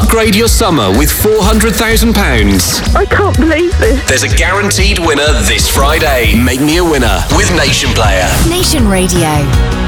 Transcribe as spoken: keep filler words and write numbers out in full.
upgrade your summer with four hundred thousand pounds. I can't believe this. There's a guaranteed winner this Friday. Make me a winner with Nation Player. Nation Radio.